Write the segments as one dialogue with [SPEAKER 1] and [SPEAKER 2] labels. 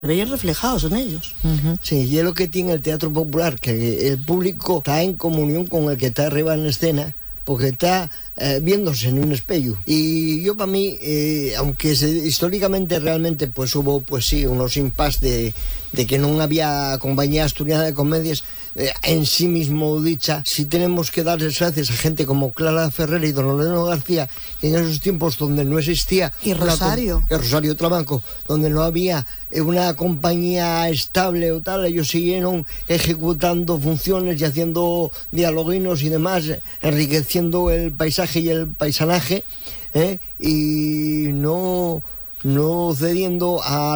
[SPEAKER 1] veían reflejados en ellos.
[SPEAKER 2] Sí, y es lo que tiene el teatro popular, que el público está en comunión con el que está arriba en la escena, porque está viéndose en un espejo. Y yo, para mí, aunque históricamente realmente pues hubo, pues sí, unos impases de que no había compañía asturiana de comedias, en sí mismo dicha, si tenemos que darles gracias a gente como Clara Ferrer y Don Lorenzo García, que en esos tiempos donde no existía
[SPEAKER 1] y Rosario
[SPEAKER 2] Trabanco, donde no había una compañía estable o tal, ellos siguieron ejecutando funciones y haciendo dialoguinos y demás, enriqueciendo el paisaje y el paisanaje, y no cediendo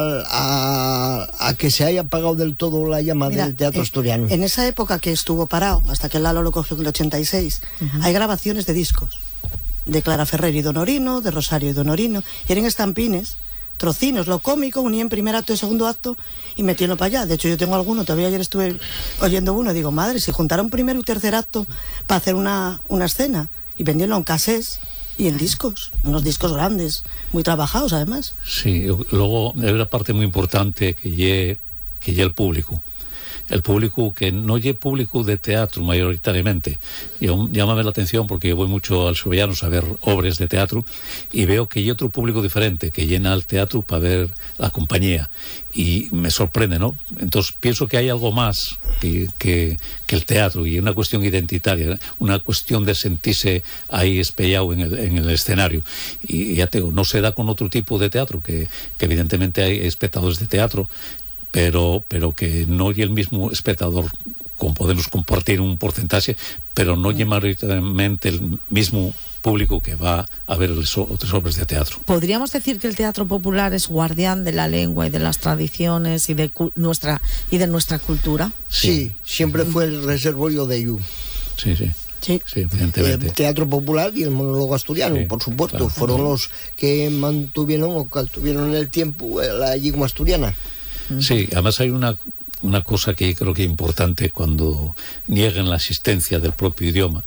[SPEAKER 2] a que se haya apagado del todo la llama del teatro asturiano.
[SPEAKER 1] En esa época que estuvo parado, hasta que Lalo lo cogió en el 86, hay grabaciones de discos de Clara Ferrer y Don Orino, de Rosario y Don Orino, y eran estampines, trocinos, lo cómico, unían primer acto y segundo acto y metiéndolo para allá. De hecho, yo tengo alguno, todavía ayer estuve oyendo uno, y digo, madre, si juntaron primero y tercer acto para hacer una escena y vendiéndolo en casés y en discos, unos discos grandes, muy trabajados además.
[SPEAKER 3] Sí, luego hay una parte muy importante que lle el público. El público que no lle público de teatro mayoritariamente. Llámame la atención porque voy mucho al Sobellanos a ver obras de teatro y veo que hay otro público diferente que llena el teatro para ver la compañía y me sorprende, ¿no? Entonces pienso que hay algo más que el teatro y una cuestión identitaria, una cuestión de sentirse ahí espellado en el escenario. Y ya te digo, no se da con otro tipo de teatro, que evidentemente hay espectadores de teatro, pero que no hay el mismo espectador, podemos compartir un porcentaje, pero no hay mayoritariamente el mismo público que va a ver otras obras de teatro.
[SPEAKER 4] ¿Podríamos decir que el teatro popular es guardián de la lengua y de las tradiciones y de nuestra cultura?
[SPEAKER 2] Sí, siempre fue el reservorio de ello.
[SPEAKER 3] Sí, evidentemente.
[SPEAKER 2] El teatro popular y el monólogo asturiano, por supuesto, claro, fueron los que mantuvieron o tuvieron en el tiempo la lengua asturiana.
[SPEAKER 3] Sí, además hay una cosa que creo que es importante cuando niegan la existencia del propio idioma.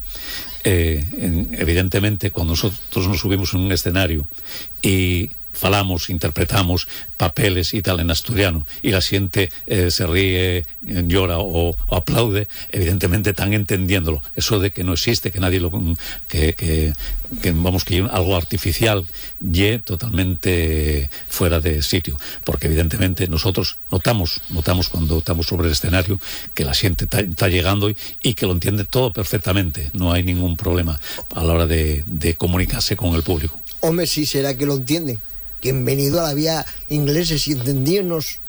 [SPEAKER 3] Evidentemente, cuando nosotros nos subimos en un escenario y falamos, interpretamos papeles y tal en asturiano y la gente se ríe, llora o aplaude, evidentemente están entendiéndolo. Eso de que no existe, que nadie que algo artificial y totalmente fuera de sitio, porque evidentemente nosotros notamos cuando estamos sobre el escenario que la gente está llegando y que lo entiende todo perfectamente, no hay ningún problema a la hora de comunicarse con el público.
[SPEAKER 2] Hombre, sí, será que lo entienden, que han venido a la vía ingleses y entendíamos.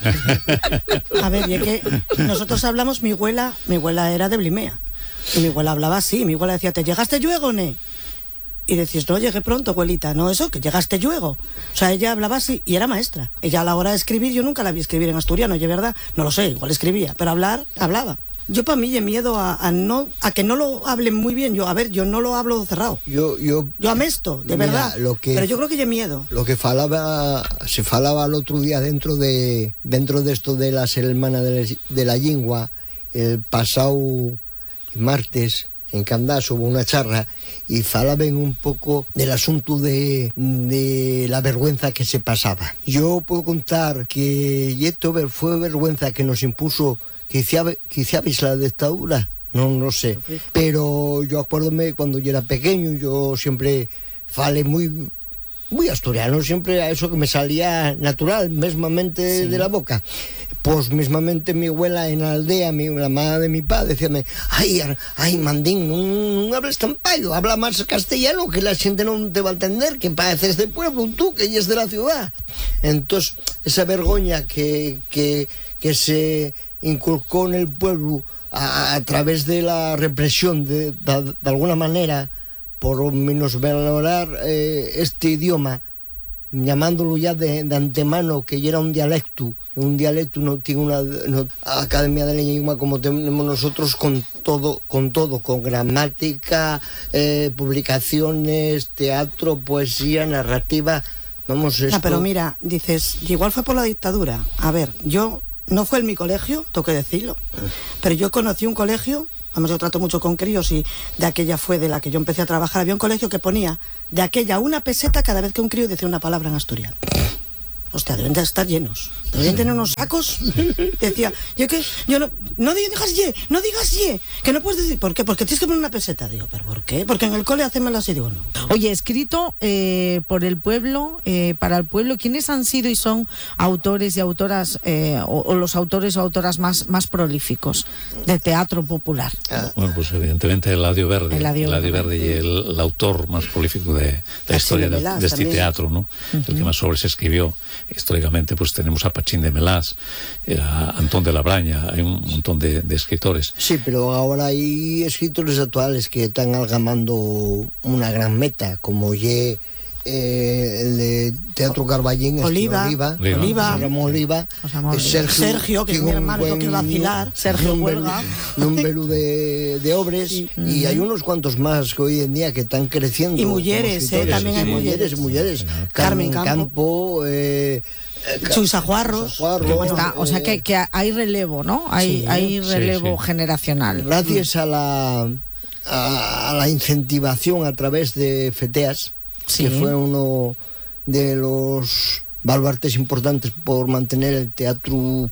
[SPEAKER 1] A ver, y es que nosotros hablamos, mi abuela era de Blimea, y mi abuela hablaba así, mi abuela decía, ¿te llegaste luego, ne? Y decís, no, llegué pronto, abuelita, no, eso, que llegaste luego. O sea, ella hablaba así, y era maestra. Ella a la hora de escribir, yo nunca la vi escribir en asturiano, y es verdad, no lo sé, igual escribía, pero hablar, hablaba. Yo para mí he miedo a que no lo hablen muy bien. Yo no lo hablo cerrado. Yo ame esto, de mira, verdad. Pero yo creo que hay miedo.
[SPEAKER 2] Lo que se falaba el otro día dentro de esto de la Semana de la Lingua, el pasado martes en Candás hubo una charla y falaban un poco del asunto de la vergüenza que se pasaba. Yo puedo contar que esto fue vergüenza que nos impuso quizá la dictadura, no sé, pero yo acuérdome cuando yo era pequeño, yo siempre falé muy asturiano, siempre a eso que me salía natural, mesmamente de la boca. Pues mismamente mi abuela en la aldea, la madre de mi padre, decíame, ay, mandín, no hables tan payo, habla más castellano que la gente no te va a entender, que pareces de pueblo, tú, que ella es de la ciudad. Entonces, esa vergüenza que se inculcó en el pueblo a través de la represión, de alguna manera, por menosvalorar este idioma, llamándolo ya de antemano que ya era un dialecto no tiene una academia de lengua como tenemos nosotros, con todo, con gramática, publicaciones, teatro, poesía, narrativa, vamos, esto...
[SPEAKER 1] pero mira, dices, igual fue por la dictadura. A ver, yo no fue en mi colegio, tengo que decirlo, pero yo conocí un colegio, además yo trato mucho con críos y de aquella fue de la que yo empecé a trabajar, había un colegio que ponía de aquella 1 peseta cada vez que un crío decía una palabra en asturiano. hostia, deben de estar llenos. Deberían tener unos sacos. Decía, yo no digas ye, que no puedes decir, ¿por qué? Porque tienes que poner una peseta. Digo, ¿pero por qué? Porque en el cole hacémelo así, digo, no.
[SPEAKER 4] Oye, escrito por el pueblo, para el pueblo, ¿quiénes han sido y son autores y autoras, o los autores o autoras más prolíficos de teatro popular?
[SPEAKER 3] Bueno, pues evidentemente Eladio Verde. Eladio Verde y el autor más prolífico de la historia de este teatro, ¿no? El que más sobre se escribió. Históricamente, pues tenemos a Pachín de Melás, a Antón de la Braña, hay un montón de escritores.
[SPEAKER 2] Sí, pero ahora hay escritores actuales que están algamando una gran meta, como el de Teatro Carballín,
[SPEAKER 1] Oliva,
[SPEAKER 2] Ramón Oliva,
[SPEAKER 1] Sergio, que es mi hermano, yo quiero vacilar, Sergio Huelga,
[SPEAKER 2] un velú de obres, sí. Y hay unos cuantos más que hoy en día que están creciendo.
[SPEAKER 1] Y mujeres, también hay mujeres.
[SPEAKER 2] Carmen Campo,
[SPEAKER 1] Chusa Juarros.
[SPEAKER 4] O sea que hay relevo, ¿no? Hay relevo generacional.
[SPEAKER 2] Gracias a la incentivación a través de FETEAS, que fue uno de los baluartes importantes por mantener el teatro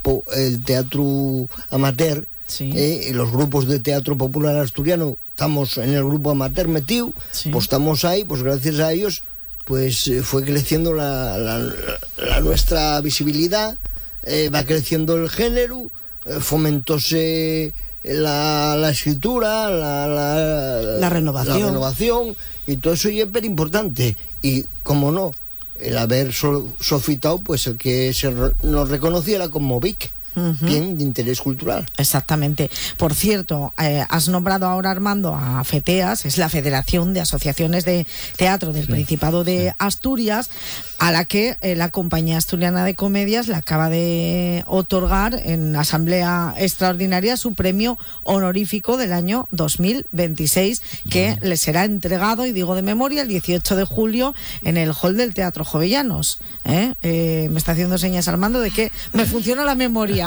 [SPEAKER 2] amateur, y los grupos de teatro popular asturiano, estamos en el grupo amateur metido, pues estamos ahí, pues gracias a ellos pues fue creciendo la nuestra visibilidad, va creciendo el género, fomentóse la escritura, la renovación, y todo eso es súper importante. Y como no, el haber sofitado, pues el que nos reconociera como VIC. Bien de interés cultural.
[SPEAKER 4] Exactamente. Por cierto, has nombrado ahora, Armando, a FETEAS, es la Federación de Asociaciones de Teatro del Principado de Asturias, a la que la Compañía Asturiana de Comedias le acaba de otorgar en Asamblea Extraordinaria su premio honorífico del año 2026, que le será entregado, y digo de memoria, el 18 de julio en el hall del Teatro Jovellanos. Me está haciendo señas, Armando, de que me funciona la memoria.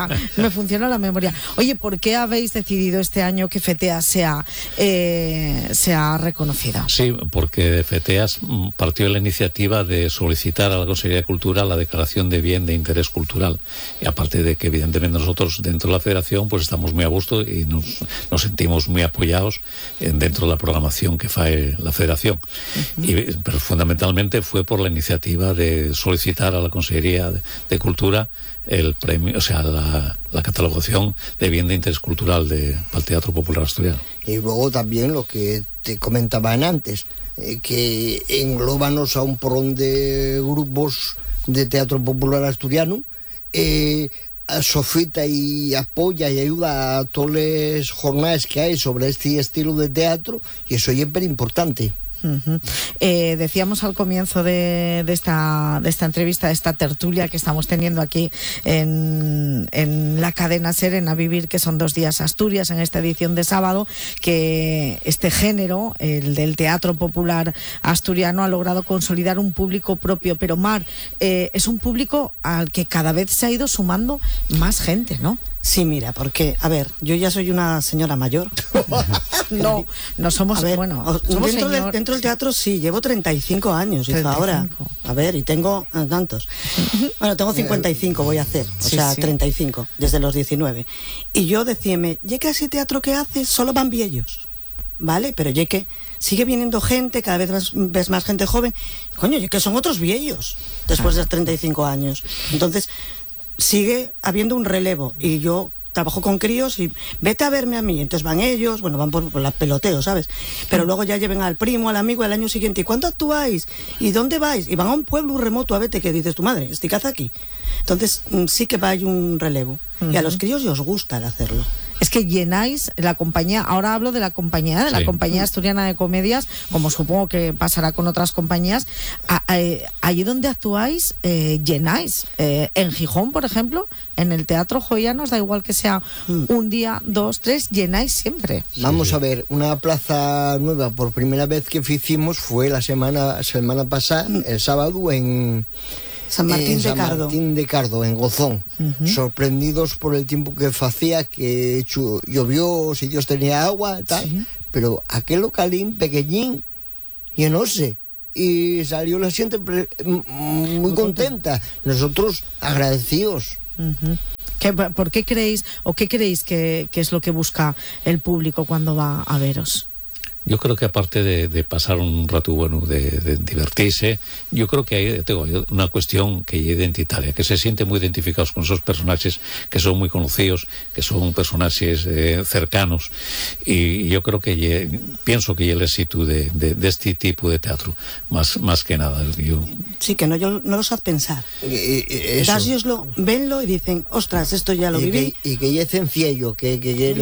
[SPEAKER 4] Oye, ¿por qué habéis decidido este año que FETEAS sea reconocida?
[SPEAKER 3] Sí, porque FETEAS partió de la iniciativa de solicitar a la Consejería de Cultura la declaración de bien de interés cultural. Y aparte de que evidentemente nosotros dentro de la Federación pues estamos muy a gusto y nos sentimos muy apoyados dentro de la programación que fae la Federación. Pero fundamentalmente fue por la iniciativa de solicitar a la Consejería de Cultura el premio, o sea, la catalogación de bien de interés cultural para el Teatro Popular Asturiano.
[SPEAKER 2] Y luego también lo que te comentaban antes, que englobanos a un porrón de grupos de Teatro Popular Asturiano, sofita y apoya y ayuda a todas las jornadas que hay sobre este estilo de teatro, y eso es súper importante.
[SPEAKER 4] Decíamos al comienzo de esta entrevista, de esta tertulia que estamos teniendo aquí en la cadena SER, en A Vivir, que son 2 días Asturias, en esta edición de sábado, que este género, el del teatro popular asturiano, ha logrado consolidar un público propio. Pero Mar, es un público al que cada vez se ha ido sumando más gente, ¿no?
[SPEAKER 1] Sí, mira, porque, a ver, yo ya soy una señora mayor.
[SPEAKER 4] no somos, somos
[SPEAKER 1] dentro del teatro sí, llevo 35 años, hizo ahora. A ver, y tengo tantos. Bueno, tengo 55, voy a hacer, o sea, 35, desde los 19. Y yo decíame, ya que ese teatro que haces, solo van viejos, ¿vale? Pero ya que sigue viniendo gente, cada vez ves más gente joven, coño, ya que son otros viejos, después de 35 años. Entonces sigue habiendo un relevo, y yo trabajo con críos y vete a verme a mí, entonces van ellos, bueno, van por la peloteo, ¿sabes? Pero luego ya lleven al primo, al amigo, el año siguiente, ¿y cuándo actuáis? ¿Y dónde vais? Y van a un pueblo remoto a vete, que dices tu madre, esticad aquí. Entonces sí que va hay un relevo, y a los críos os gusta el hacerlo.
[SPEAKER 4] Es que llenáis la compañía, ahora hablo de la compañía, Compañía Asturiana de Comedias, como supongo que pasará con otras compañías. Allí donde actuáis, llenáis. En Gijón, por ejemplo, en el Teatro Jovellanos, da igual que sea un día, 2, 3, llenáis siempre.
[SPEAKER 2] Vamos a ver, una plaza nueva, por primera vez que hicimos fue la semana pasada, el sábado, en
[SPEAKER 1] San Martín
[SPEAKER 2] de Cardo, en Gozón. Sorprendidos por el tiempo que hacía, que llovió, si Dios tenía agua, tal. Pero aquel localín pequeñín, yo no sé, y salió la gente muy contenta. Nosotros agradecidos.
[SPEAKER 4] Ujú. ¿Por qué creéis que es lo que busca el público cuando va a veros?
[SPEAKER 3] Yo creo que aparte de pasar un rato bueno, de divertirse, yo creo que hay una cuestión que es identitaria, que se sienten muy identificados con esos personajes que son muy conocidos, que son personajes cercanos, y yo creo que pienso que es el éxito de este tipo de teatro, más que nada.
[SPEAKER 1] Sí, que no los haz pensar. Dásoslo, venlo y dicen, ostras, esto ya lo viví.
[SPEAKER 2] Y que es sencillo, que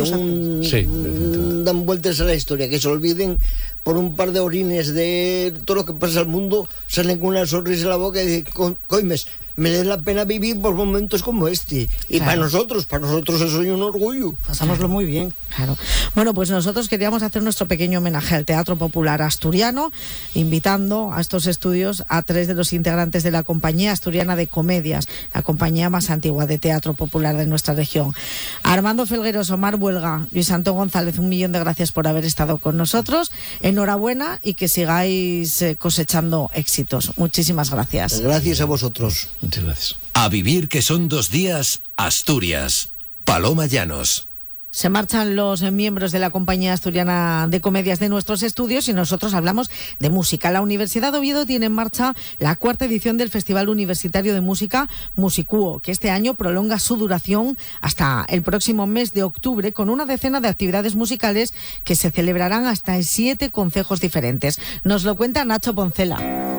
[SPEAKER 2] no dan vueltas a la historia, que se olviden por un par de orines de todo lo que pasa al mundo, salen con una sonrisa en la boca y dicen, coimes, me da la pena vivir por momentos como este. Y claro, para nosotros eso es un orgullo.
[SPEAKER 1] Pasámoslo muy bien.
[SPEAKER 4] Claro. Bueno, pues nosotros queríamos hacer nuestro pequeño homenaje al Teatro Popular Asturiano, invitando a estos estudios a 3 de los integrantes de la Compañía Asturiana de Comedias, la compañía más antigua de teatro popular de nuestra región. Armando Felgueros, Omar Huelga, Luis Antón González, 1.000.000 de gracias por haber estado con nosotros. Enhorabuena y que sigáis cosechando éxitos. Muchísimas gracias.
[SPEAKER 2] Gracias a vosotros.
[SPEAKER 3] Muchas gracias.
[SPEAKER 5] A vivir que son 2 días, Asturias. Paloma Llanos.
[SPEAKER 4] Se marchan los miembros de la Compañía Asturiana de Comedias de nuestros estudios y nosotros hablamos de música. La Universidad de Oviedo tiene en marcha la 4ª edición del Festival Universitario de Música Musicuo, que este año prolonga su duración hasta el próximo mes de octubre con una decena de actividades musicales que se celebrarán hasta en 7 concejos diferentes. Nos lo cuenta Nacho Poncela.